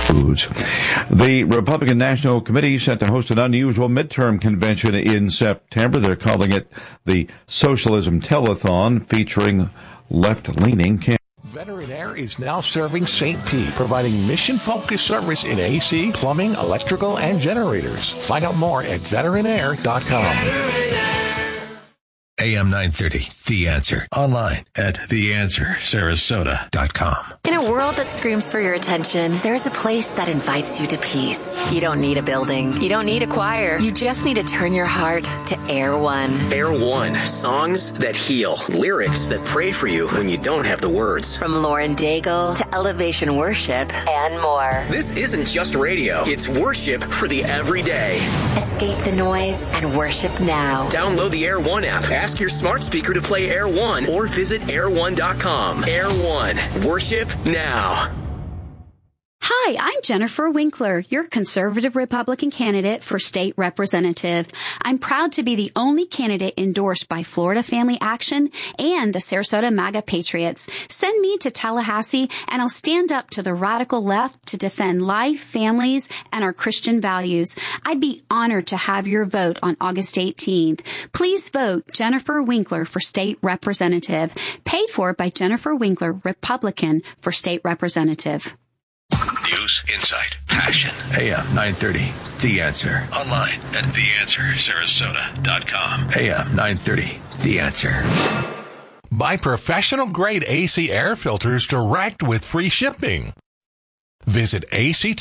foods. The Republican National Committee set to host an unusual midterm convention in September. They're calling it the Socialism Telethon, featuring left-leaning candidates. Veteran Air is now serving St. Pete, providing mission-focused service in AC, plumbing, electrical, and generators. Find out more at veteranair.com. AM 930, The Answer. Online at theanswersarasota.com. In a world that screams for your attention, there's a place that invites you to peace. You don't need a building. You don't need a choir. You just need to turn your heart to Air One. Air One, songs that heal, lyrics that pray for you when you don't have the words. From Lauren Daigle to Elevation Worship and more. This isn't just radio. It's worship for the everyday. Escape the noise and worship now. Download the Air One app. Ask your smart speaker to play Air One or visit air1.com. Air One. Worship now. Hi, I'm Jennifer Winkler, your conservative Republican candidate for state representative. I'm proud to be the only candidate endorsed by Florida Family Action and the Sarasota MAGA Patriots. Send me to Tallahassee and I'll stand up to the radical left to defend life, families, and our Christian values. I'd be honored to have your vote on August 18th. Please vote Jennifer Winkler for state representative. Paid for by Jennifer Winkler, Republican, for state representative. News, insight, passion. AM 930, The Answer. Online at theanswersarasota.com. AM 930, The Answer. Buy professional-grade AC air filters direct with free shipping. Visit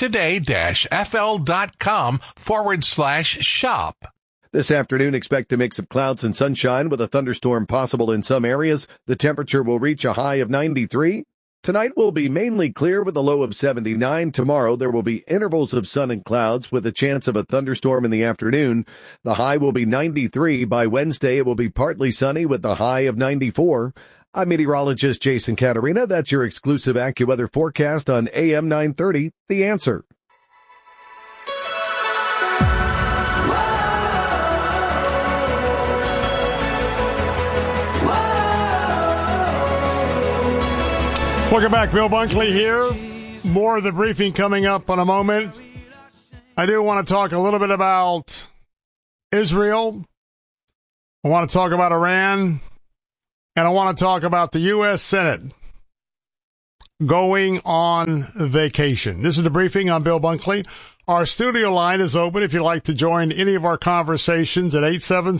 actoday-fl.com/shop. This afternoon, expect a mix of clouds and sunshine with a thunderstorm possible in some areas. The temperature will reach a high of 93. Tonight will be mainly clear with a low of 79. Tomorrow, there will be intervals of sun and clouds with a chance of a thunderstorm in the afternoon. The high will be 93. By Wednesday, it will be partly sunny with a high of 94. I'm meteorologist Jason Caterina. That's your exclusive AccuWeather forecast on AM 930, The Answer. Welcome back. Bill Bunkley here. More of the briefing coming up in a moment. I do want to talk a little bit about Israel. I want to talk about Iran. And I want to talk about the U.S. Senate going on vacation. This is the briefing. I'm Bill Bunkley. Our studio line is open if you'd like to join any of our conversations at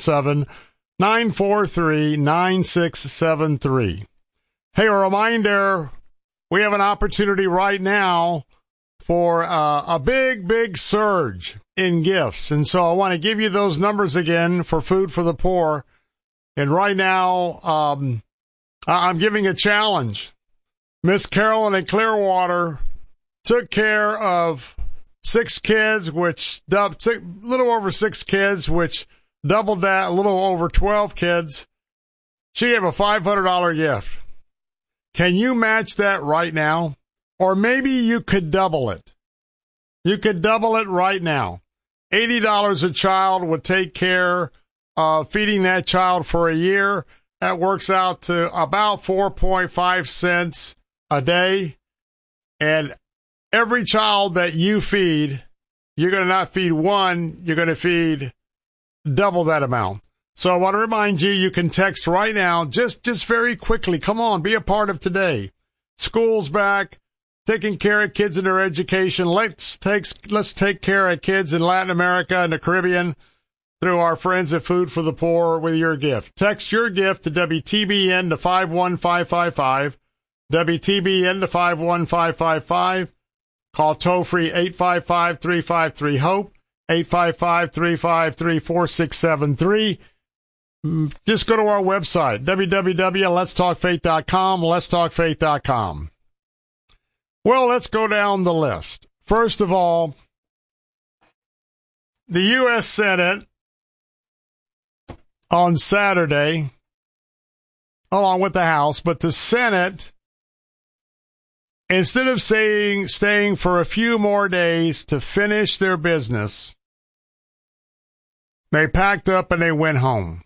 877-943-9673. Hey, a reminder, we have an opportunity right now for a big surge in gifts. And so I want to give you those numbers again for Food for the Poor. And right now, I'm giving a challenge. Miss Carolyn in Clearwater took care of 6 kids, which a little over 6 kids, which doubled that, a little over 12 kids. She gave a $500 gift. Can you match that right now? Or maybe you could double it. You could double it right now. $80 a child would take care of feeding that child for a year. That works out to about 4.5 cents a day. And every child that you feed, you're going to not feed one, you're going to feed double that amount. So I want to remind you, you can text right now, just very quickly. Come on, be a part of today. School's back, taking care of kids in their education. Let's take care of kids in Latin America and the Caribbean through our friends at Food for the Poor with your gift. Text your gift to WTBN to 51555, WTBN to 51555. Call toll-free 855-353-HOPE, 855-353-4673. Just go to our website, www.letstalkfaith.com, letstalkfaith.com. Well, let's go down the list. First of all, the U.S. Senate on Saturday, along with the House, but the Senate, instead of staying for a few more days to finish their business, they packed up and they went home.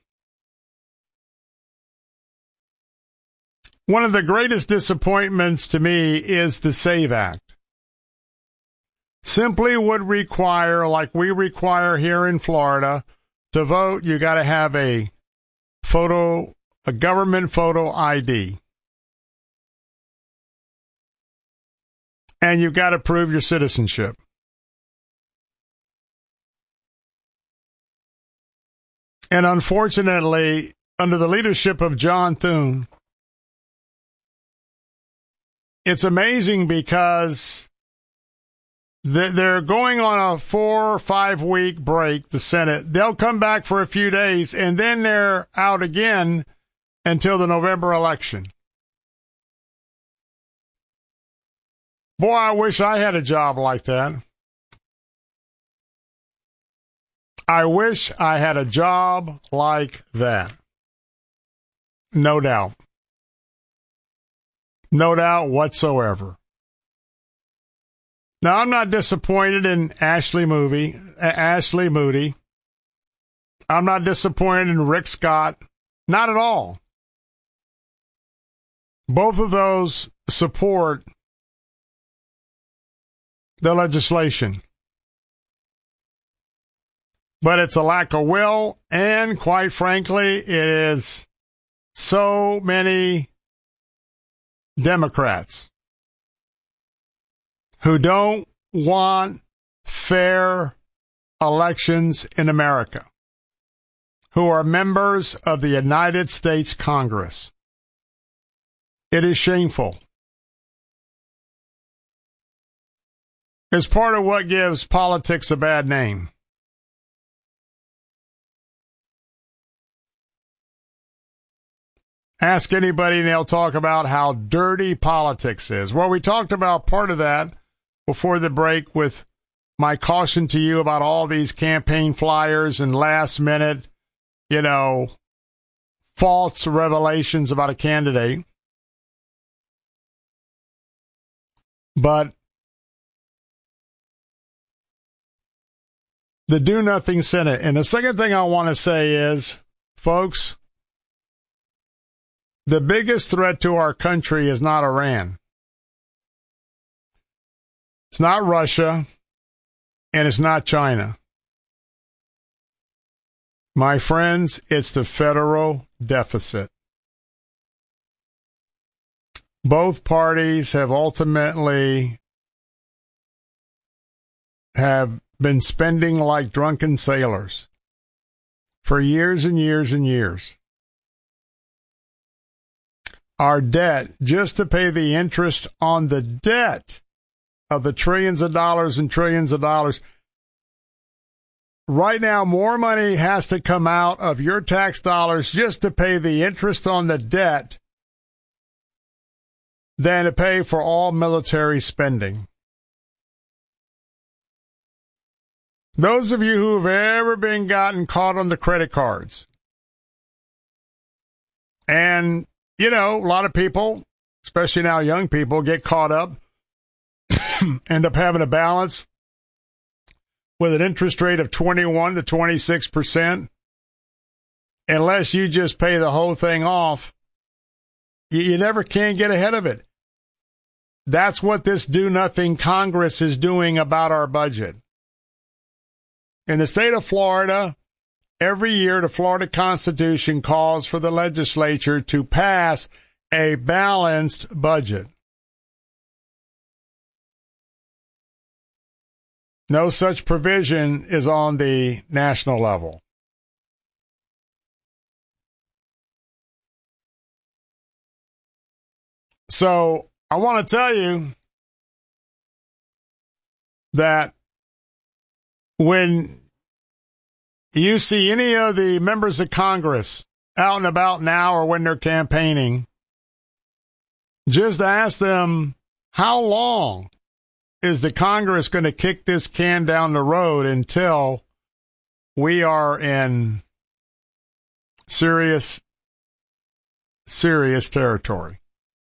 One of the greatest disappointments to me is the SAVE Act. simply would require, like we require here in Florida, to vote, you got to have a government photo ID. And you've got to prove your citizenship. And unfortunately, under the leadership of John Thune, it's amazing because they're going on a 4 or 5 week break, the Senate. They'll come back for a few days, and then they're out again until the November election. Boy, I wish I had a job like that. I wish I had a job like that. No doubt. No doubt whatsoever. Now, I'm not disappointed in Ashley Moody. I'm not disappointed in Rick Scott. Not at all. Both of those support the legislation. But it's a lack of will, and quite frankly, it is so many Democrats who don't want fair elections in America, who are members of the United States Congress. It is shameful. It's part of what gives politics a bad name. Ask anybody and they'll talk about how dirty politics is. Well, we talked about part of that before the break with my caution to you about all these campaign flyers and last minute, false revelations about a candidate. But the do-nothing Senate. And the second thing I want to say is, folks, the biggest threat to our country is not Iran. It's not Russia, and it's not China. My friends, it's the federal deficit. Both parties have ultimately been spending like drunken sailors for years and years and years. Our debt, just to pay the interest on the debt of the trillions of dollars and trillions of dollars. Right now, more money has to come out of your tax dollars just to pay the interest on the debt than to pay for all military spending. Those of you who have ever been gotten caught on the credit cards, and a lot of people, especially now young people, get caught up, end up having a balance with an interest rate of 21 to 26%. Unless you just pay the whole thing off, you never can get ahead of it. That's what this do-nothing Congress is doing about our budget. In the state of Florida, every year, the Florida Constitution calls for the legislature to pass a balanced budget. No such provision is on the national level. So I want to tell you that when you see any of the members of Congress out and about now or when they're campaigning, just ask them, how long is the Congress going to kick this can down the road until we are in serious territory?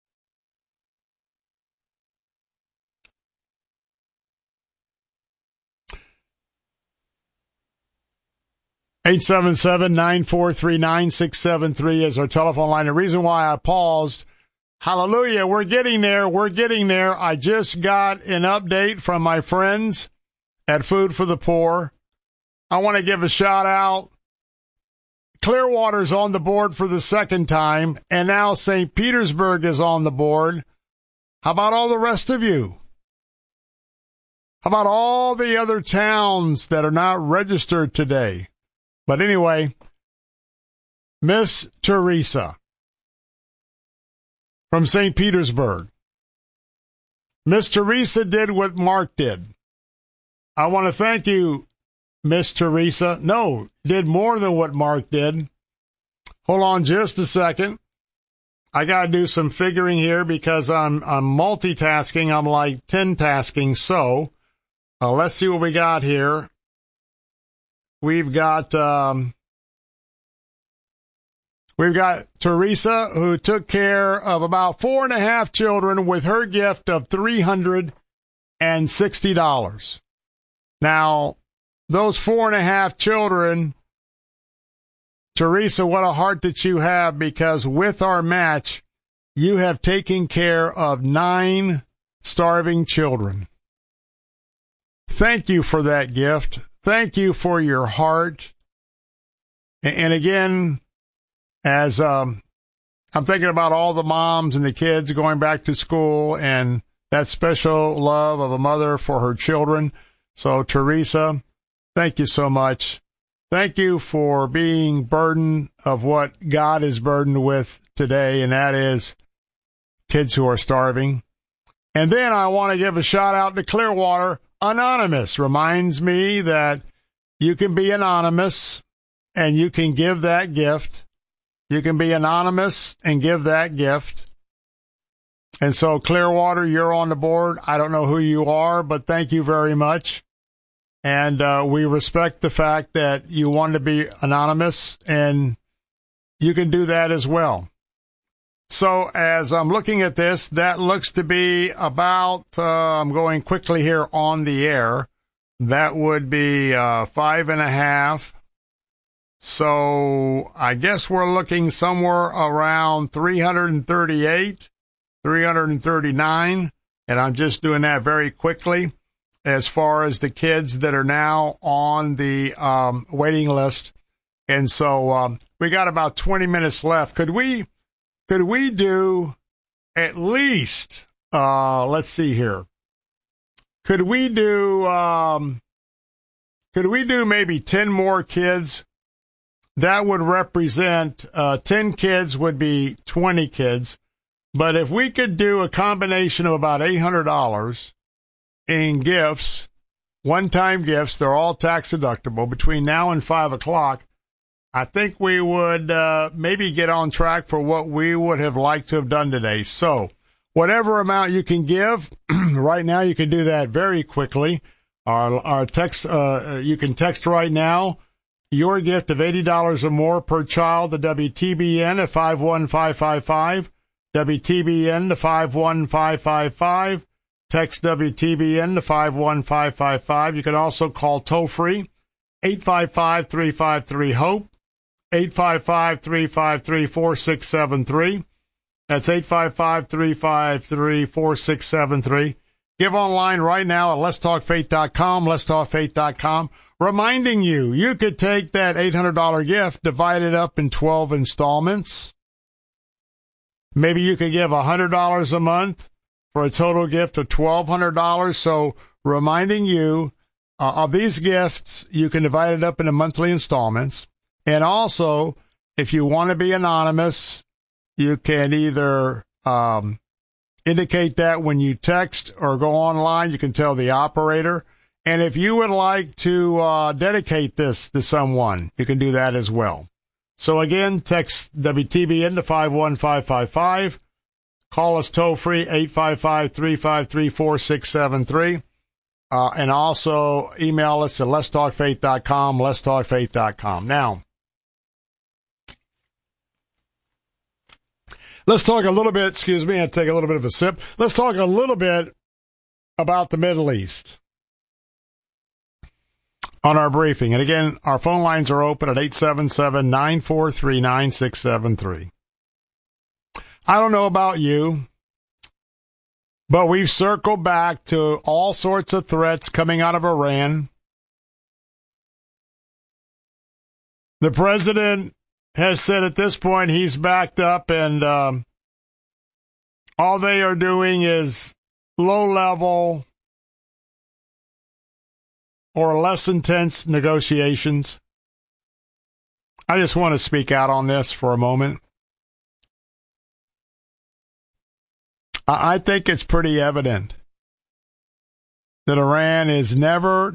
Eight 877-943-9673 is our telephone line. The reason why I paused Hallelujah. We're getting there. We're getting there. I just got an update from my friends at Food for the Poor. I want to give a shout out. Clearwater's on the board for the second time, and now St. Petersburg is on the board. How about all the rest of you? How about all the other towns that are not registered today? But anyway, Miss Teresa from St. Petersburg. Miss Teresa did what Mark did. I want to thank you, Miss Teresa. No, did more than what Mark did. Hold on just a second. I got to do some figuring here because I'm multitasking. I'm like 10-tasking. So let's see what we got here. We've got Teresa, who took care of about 4.5 children with her gift of $360. Now, those 4.5 children, Teresa, what a heart that you have, because with our match, you have taken care of 9 starving children. Thank you for that gift. Thank you for your heart. And again, as I'm thinking about all the moms and the kids going back to school and that special love of a mother for her children. So, Teresa, thank you so much. Thank you for being burdened of what God is burdened with today, and that is kids who are starving. And then I want to give a shout out to Clearwater. Anonymous reminds me that you can be anonymous and you can give that gift. You can be anonymous and give that gift. And so, Clearwater, you're on the board. I don't know who you are, but thank you very much. And we respect the fact that you want to be anonymous, and you can do that as well. So as I'm looking at this, that looks to be about, I'm going quickly here on the air, that would be 5.5. So I guess we're looking somewhere around 338, 339, and I'm just doing that very quickly. As far as the kids that are now on the waiting list. And so we got about 20 minutes left. Could we do at least, let's see here. Could we do maybe 10 more kids? That would represent 10 kids would be 20 kids. But if we could do a combination of about $800 in gifts, one-time gifts, they're all tax deductible, between now and 5 o'clock, I think we would maybe get on track for what we would have liked to have done today. So whatever amount you can give, right now you can do that very quickly. Our text, you can text right now your gift of $80 or more per child to WTBN at 51555, WTBN to 51555. Text WTBN to 51555. You can also call toll-free 855-353-HOPE, 855-353-4673. That's 855-353-4673. Give online right now at letstalkfaith.com, letstalkfaith.com, reminding you, you could take that $800 gift, divide it up in 12 installments. Maybe you could give $100 a month for a total gift of $1,200. So reminding you of these gifts, you can divide it up into monthly installments. And also, if you want to be anonymous, you can either indicate that when you text or go online. You can tell the operator. And if you would like to dedicate this to someone, you can do that as well. So again, text WTBN to 51555. Call us toll-free, 855-353-4673. And also email us at letstalkfaith.com, letstalkfaith.com. Now, let's talk a little bit, excuse me, I take a little bit of a sip. Let's talk a little bit about the Middle East on our briefing. And again, our phone lines are open at 877-943-9673. I don't know about you, but we've circled back to all sorts of threats coming out of Iran. The president has said at this point he's backed up, and all they are doing is low-level or less intense negotiations. I just want to speak out on this for a moment. I think it's pretty evident that Iran is never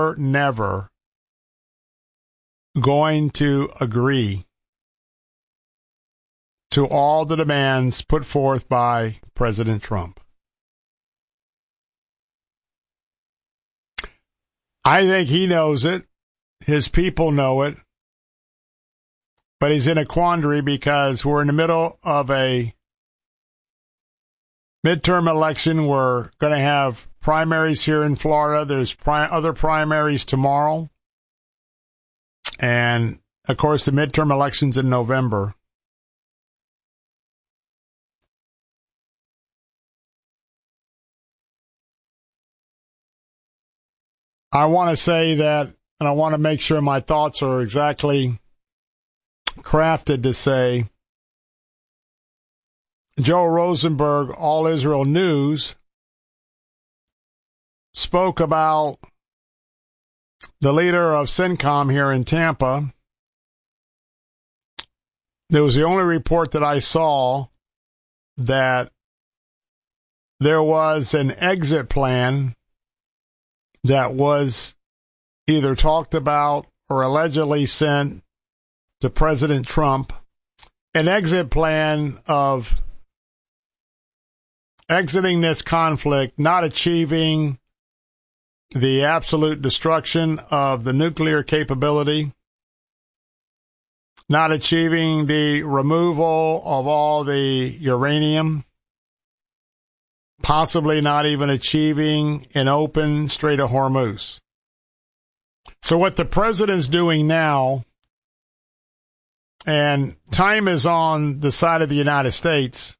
going to agree to all the demands put forth by President Trump. I think he knows it. His people know it. But he's in a quandary because we're in the middle of a midterm election. We're going to have primaries here in Florida. There's other primaries tomorrow. And, of course, the midterm election's in November. I want to say that, and I want to make sure my thoughts are exactly crafted to say, Joel Rosenberg, All Israel News, spoke about the leader of CENTCOM here in Tampa. There was the only report that I saw that there was an exit plan that was either talked about or allegedly sent to President Trump, an exit plan of exiting this conflict, not achieving the absolute destruction of the nuclear capability, not achieving the removal of all the uranium, possibly not even achieving an open Strait of Hormuz. So what the president's doing now, and time is on the side of the United States,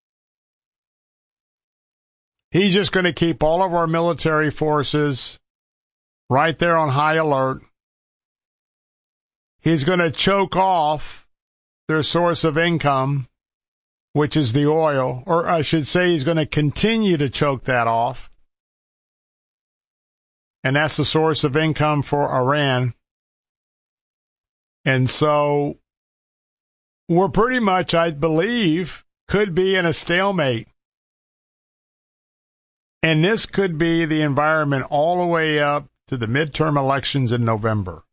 he's just going to keep all of our military forces right there on high alert. He's going to choke off their source of income, which is the oil, or I should say he's going to continue to choke that off. And that's the source of income for Iran. And so we're pretty much, I believe, could be in a stalemate. And this could be the environment all the way up to the midterm elections in November.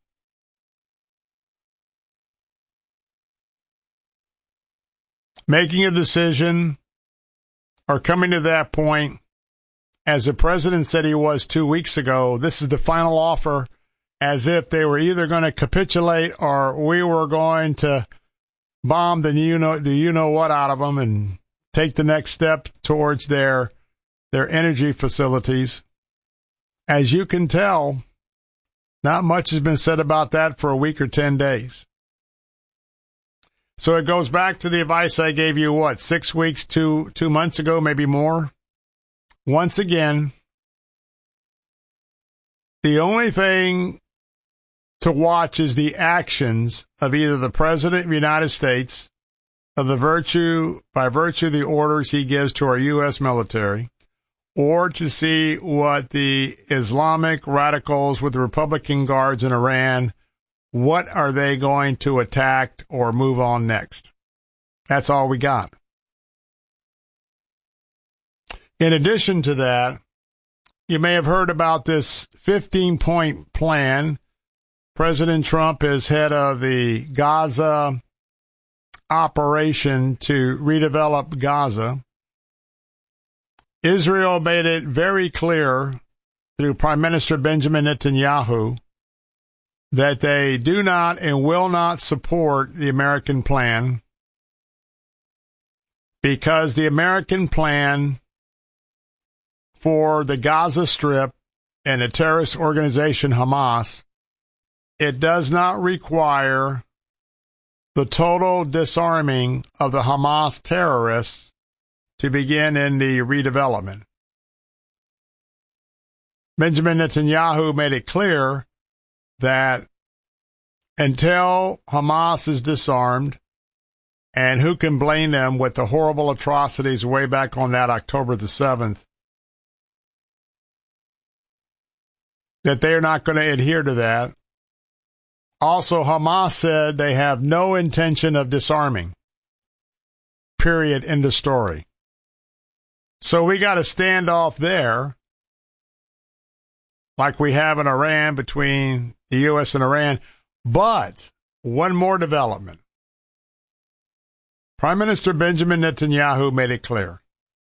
Making a decision or coming to that point, as the president said he was 2 weeks ago, this is the final offer, as if they were either going to capitulate or we were going to bomb the you-know-what out of them and take the next step towards their energy facilities. As you can tell, not much has been said about that for a week or 10 days. So it goes back to the advice I gave you, 6 weeks, 2 months ago, maybe more? Once again, the only thing to watch is the actions of either the President of the United States, by virtue of the orders he gives to our U.S. military, or to see what the Islamic radicals with the Republican Guards in Iran, what are they going to attack or move on next? That's all we got. In addition to that, you may have heard about this 15-point plan. President Trump is head of the Gaza operation to redevelop Gaza. Israel made it very clear through Prime Minister Benjamin Netanyahu that they do not and will not support the American plan, because the American plan for the Gaza Strip and the terrorist organization Hamas, it does not require the total disarming of the Hamas terrorists to begin in the redevelopment. Benjamin Netanyahu made it clear that until Hamas is disarmed, and who can blame them with the horrible atrocities way back on that October the 7th, that they are not going to adhere to that. Also, Hamas said they have no intention of disarming. Period. End of story. So we got a standoff there, like we have in Iran between the U.S. and Iran. But one more development. Prime Minister Benjamin Netanyahu made it clear.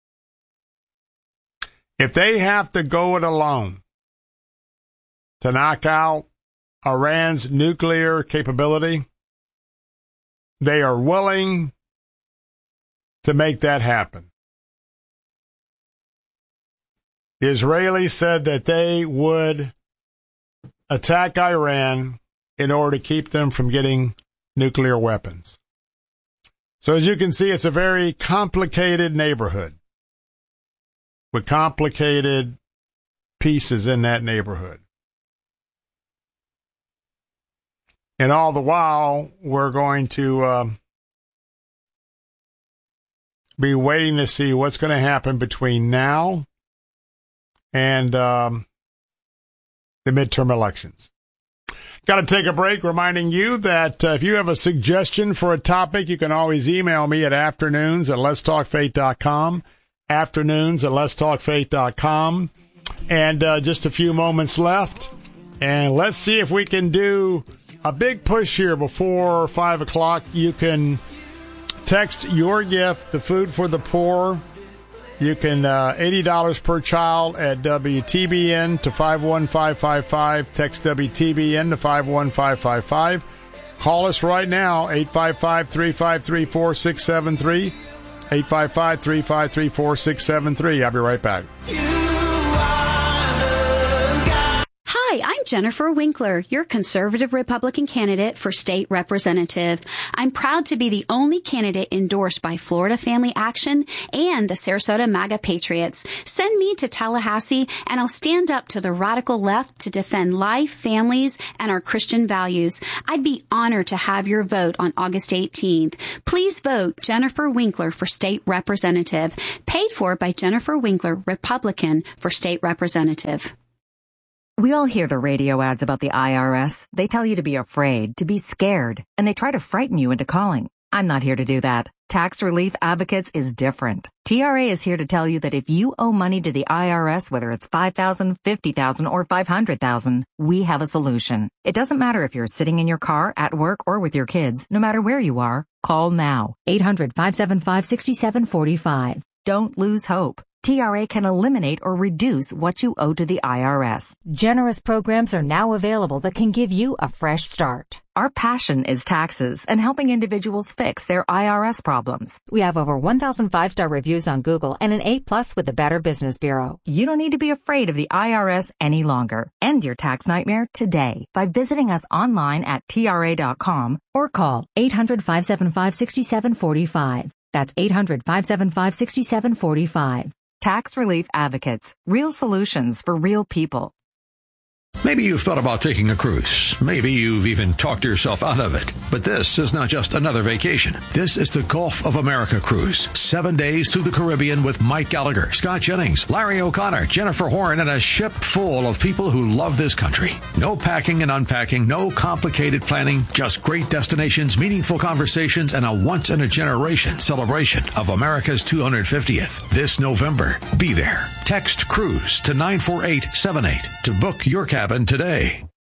If they have to go it alone to knock out Iran's nuclear capability, they are willing to make that happen. The Israelis said that they would attack Iran in order to keep them from getting nuclear weapons. So as you can see, it's a very complicated neighborhood with complicated pieces in that neighborhood. And all the while, we're going to be waiting to see what's going to happen between now and the midterm elections. Got to take a break, reminding you that if you have a suggestion for a topic, you can always email me at afternoons@letstalkfaith.com, afternoons@letstalkfaith.com. And just a few moments left. And let's see if we can do a big push here before 5 o'clock. You can text your gift, the Food for the Poor. You can $80 per child at WTBN to 51555. Text WTBN to 51555. Call us right now, 855-353-4673. 855-353-4673. I'll be right back. Hi, I'm Jennifer Winkler, your conservative Republican candidate for state representative. I'm proud to be the only candidate endorsed by Florida Family Action and the Sarasota MAGA Patriots. Send me to Tallahassee and I'll stand up to the radical left to defend life, families, and our Christian values. I'd be honored to have your vote on August 18th. Please vote Jennifer Winkler for state representative. Paid for by Jennifer Winkler, Republican, for state representative. We all hear the radio ads about the IRS. They tell you to be afraid, to be scared, and they try to frighten you into calling. I'm not here to do that. Tax Relief Advocates is different. TRA is here to tell you that if you owe money to the IRS, whether it's $5,000, $50,000, or $500,000, we have a solution. It doesn't matter if you're sitting in your car, at work, or with your kids. No matter where you are, call now. 800-575-6745. Don't lose hope. TRA can eliminate or reduce what you owe to the IRS. Generous programs are now available that can give you a fresh start. Our passion is taxes and helping individuals fix their IRS problems. We have over 1,000 5-star reviews on Google and an A+ with the Better Business Bureau. You don't need to be afraid of the IRS any longer. End your tax nightmare today by visiting us online at TRA.com or call 800-575-6745. That's 800-575-6745. Tax Relief Advocates. Real solutions for real people. Maybe you've thought about taking a cruise. Maybe you've even talked yourself out of it. But this is not just another vacation. This is the Gulf of America cruise. 7 days through the Caribbean with Mike Gallagher, Scott Jennings, Larry O'Connor, Jennifer Horn, and a ship full of people who love this country. No packing and unpacking, no complicated planning, just great destinations, meaningful conversations, and a once-in-a-generation celebration of America's 250th. This November, be there. Text CRUISE to 94878 to book your cabin today.